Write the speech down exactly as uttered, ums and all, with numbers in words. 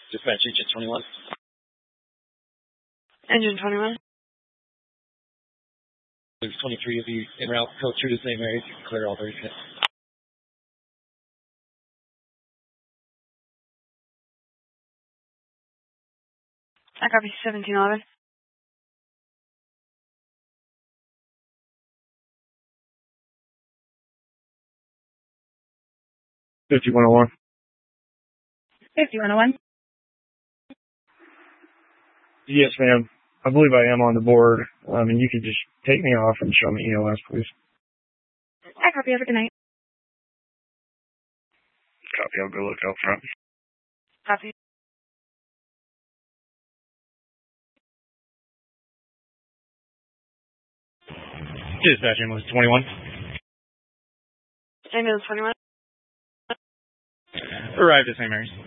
Dispatch Engine twenty-one. Engine twenty-one. There's twenty-three of you en route. Go through to Saint Mary's. You can clear all thirty-six. I copy seventeen eleven. fifty-one oh one. fifty-one oh one. Yes, ma'am. I believe I am on the board. Um, and you could just take me off and show me E O S, please. I copy. Have a good night. Copy. I'll go look out front. Copy. Dispatch ambulance twenty-one. Ambulance twenty-one. Arrived at Saint Mary's.